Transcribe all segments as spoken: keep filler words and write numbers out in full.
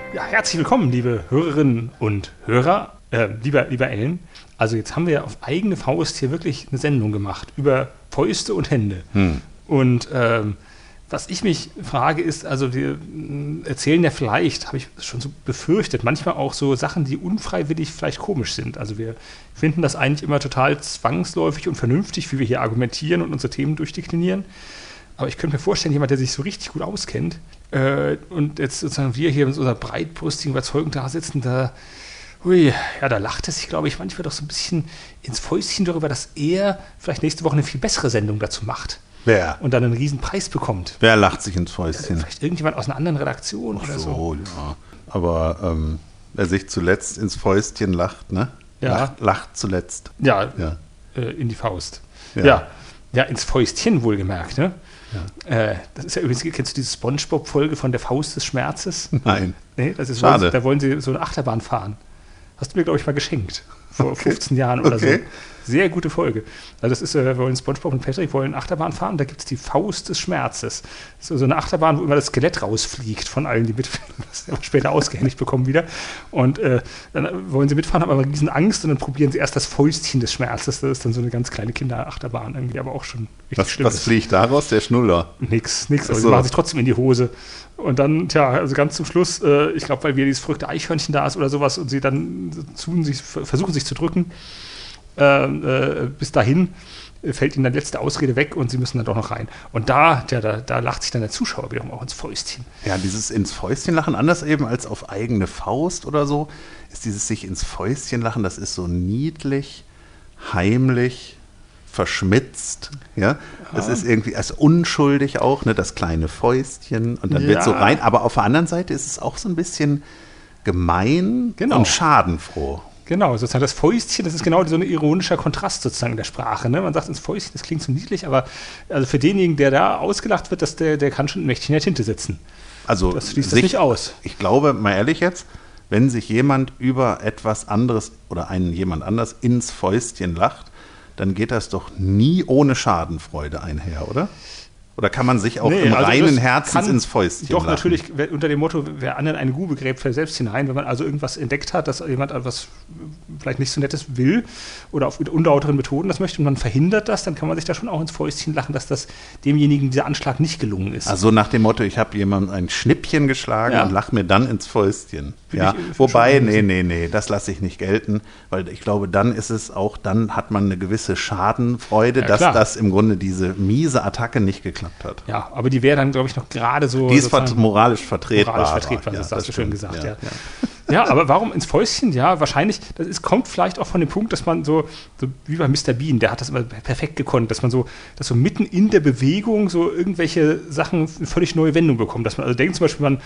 Ja, herzlich willkommen, liebe Hörerinnen und Hörer, äh, lieber, lieber Ellen. Also jetzt haben wir ja auf eigene Faust hier wirklich eine Sendung gemacht über Fäuste und Hände. Hm. Und ähm, was ich mich frage ist, also wir mh, erzählen ja vielleicht, habe ich schon so befürchtet, manchmal auch so Sachen, die unfreiwillig vielleicht komisch sind. Also wir finden das eigentlich immer total zwangsläufig und vernünftig, wie wir hier argumentieren und unsere Themen durchdeklinieren. Aber ich könnte mir vorstellen, jemand, der sich so richtig gut auskennt äh, und jetzt sozusagen wir hier mit unserer breitbrüstigen Überzeugung da sitzen, da, hui, ja, da lacht es sich, glaube ich, manchmal doch so ein bisschen ins Fäustchen darüber, dass er vielleicht nächste Woche eine viel bessere Sendung dazu macht. Wer? Und dann einen riesen Preis bekommt. Wer lacht sich ins Fäustchen? Äh, vielleicht irgendjemand aus einer anderen Redaktion Ach oder so. so. Ja. Aber ähm, wer sich zuletzt ins Fäustchen lacht, ne? Ja. Lacht, lacht zuletzt. Ja, Ja. Äh, in die Faust. Ja. Ja. ja, ins Fäustchen wohlgemerkt, ne? Ja. Äh, das ist ja übrigens, kennst du diese SpongeBob-Folge von der Faust des Schmerzes? Nein. Nee, das ist, Schade. Da wollen sie so eine Achterbahn fahren. Hast du mir, glaube ich, mal geschenkt. Vor Okay. fünfzehn Jahren oder Okay. so. Sehr gute Folge. Also das ist, äh, wir wollen SpongeBob und Patrick wollen Achterbahn fahren. Da gibt es die Faust des Schmerzes. Das ist so eine Achterbahn, wo immer das Skelett rausfliegt von allen, die mitfahren. Das sie aber später ausgehändigt bekommen wieder. Und äh, dann wollen sie mitfahren, haben aber riesen Angst und dann probieren sie erst das Fäustchen des Schmerzes. Das ist dann so eine ganz kleine Kinderachterbahn irgendwie, aber auch schon richtig Was, schlimm. was ist. fliegt daraus? Der Schnuller. Nix, nix. Ach Aber so. sie machen sich trotzdem in die Hose. Und dann, tja, also ganz zum Schluss, äh, ich glaube, weil wir dieses verrückte Eichhörnchen da ist oder sowas und sie dann zu, sich, versuchen sich zu drücken, äh, äh, bis dahin äh, fällt ihnen dann die letzte Ausrede weg und sie müssen dann doch noch rein. Und da, tja, da, da lacht sich dann der Zuschauer wiederum auch ins Fäustchen. Ja, dieses ins Fäustchen lachen, anders eben als auf eigene Faust oder so, ist dieses sich ins Fäustchen lachen, das ist so niedlich, heimlich, verschmitzt, ja. Das Ja. ist irgendwie, also unschuldig auch, ne, das kleine Fäustchen und dann Ja. wird so rein, aber auf der anderen Seite ist es auch so ein bisschen gemein Genau. und schadenfroh. Genau, sozusagen das Fäustchen, das ist genau so ein ironischer Kontrast sozusagen in der Sprache. Ne? Man sagt ins Fäustchen, das klingt so niedlich, aber also für denjenigen, der da ausgelacht wird, dass der, der kann schon mächtig in der Tinte sitzen. Also Das schließt das sich- nicht aus. Ich glaube, mal ehrlich jetzt, wenn sich jemand über etwas anderes oder einen jemand anders ins Fäustchen lacht, dann geht das doch nie ohne Schadenfreude einher, oder? Oder kann man sich auch Nee, im also reinen das Herzens kann- ins Fäustchen Doch, lachen? natürlich wer- unter dem Motto, wer anderen eine Grube gräbt, fällt selbst hinein. Wenn man also irgendwas entdeckt hat, dass jemand etwas vielleicht nicht so Nettes will oder auf unlauteren Methoden das möchte und man verhindert das, dann kann man sich da schon auch ins Fäustchen lachen, dass das demjenigen dieser Anschlag nicht gelungen ist. Also nach dem Motto, ich habe jemandem ein Schnippchen geschlagen Ja. und lach mir dann ins Fäustchen. Finde Ja, ich, äh, wobei, schon nee, nee, nee, das lasse ich nicht gelten, weil ich glaube, dann ist es auch, dann hat man eine gewisse Schadenfreude, Ja, dass klar. das im Grunde diese miese Attacke nicht geklappt hat. Ja, aber die wäre dann, glaube ich, noch gerade so. Die ist sozusagen- ver- moralisch vertretbar. Moralisch vertretbar, das hast du schön stimmt. gesagt, ja. Ja, aber warum ins Fäustchen? Ja, wahrscheinlich, das ist, kommt vielleicht auch von dem Punkt, dass man so, so wie bei Mister Bean, der hat das immer perfekt gekonnt, dass man so, dass so mitten in der Bewegung so irgendwelche Sachen eine völlig neue Wendung bekommt. Dass man also denkt zum Beispiel, man,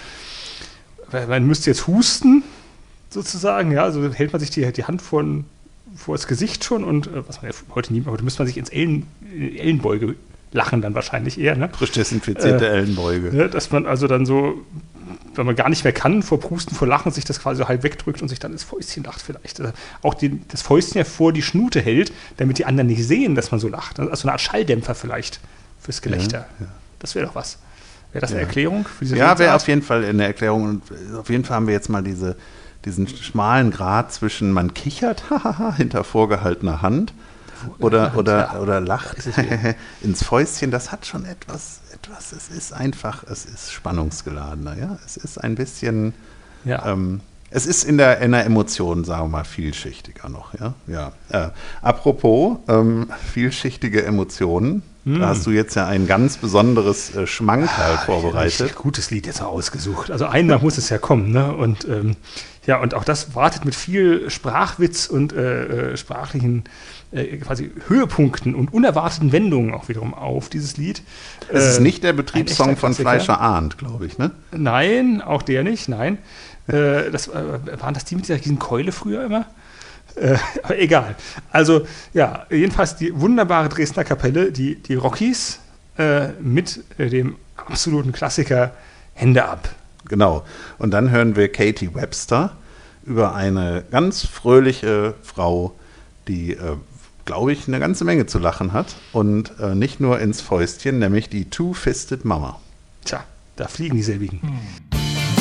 man müsste jetzt husten, sozusagen, ja, also hält man sich die, die Hand vor, vor das Gesicht schon und äh, was man ja heute nie, heute müsste man sich ins Ellen, Ellenbeuge lachen dann wahrscheinlich eher, ne? Frisch desinfizierte Äh, Ellenbeuge. Ja, dass man also dann so, wenn man gar nicht mehr kann, vor Prusten, vor Lachen, sich das quasi so halb wegdrückt und sich dann ins Fäustchen lacht vielleicht. Also auch die, das Fäustchen ja vor die Schnute hält, damit die anderen nicht sehen, dass man so lacht. Also so eine Art Schalldämpfer vielleicht fürs Gelächter. Ja, ja. Das wäre doch was. Wäre das eine Ja. Erklärung für diese Ja, wäre Redensart? auf jeden Fall eine Erklärung. Und auf jeden Fall haben wir jetzt mal diese, diesen schmalen Grat zwischen man kichert hahaha, hinter vorgehaltener Hand oder, Hand, oder, ja. oder lacht Das ist es ins Fäustchen. Das hat schon etwas, etwas, es ist einfach, es ist spannungsgeladener. Ja? Es ist ein bisschen, Ja. ähm, es ist in der, in der Emotion, sagen wir mal, vielschichtiger noch. Ja, ja. Äh, apropos ähm, vielschichtige Emotionen, da hast du jetzt ja ein ganz besonderes äh, Schmankerl vorbereitet. Richtig gutes Lied jetzt auch ausgesucht. Also einmal muss es ja kommen, ne? Und ähm, ja, und auch das wartet mit viel Sprachwitz und äh, äh, sprachlichen äh, quasi Höhepunkten und unerwarteten Wendungen auch wiederum auf dieses Lied. Es ist Äh, nicht der ein Betriebssong echter von Klassiker. Fleischer Arndt, glaube ich, ne? Nein, auch der nicht, nein. äh, das, äh, waren das die mit dieser riesen Keule früher immer? Äh, aber egal. Also, ja, jedenfalls die wunderbare Dresdner Kapelle, die, die Rockies, äh, mit äh, dem absoluten Klassiker Hände ab. Genau. Und dann hören wir Katie Webster über eine ganz fröhliche Frau, die, äh, glaube ich, eine ganze Menge zu lachen hat. Und äh, nicht nur ins Fäustchen, nämlich die Two-Fisted Mama. Tja, da fliegen dieselbigen.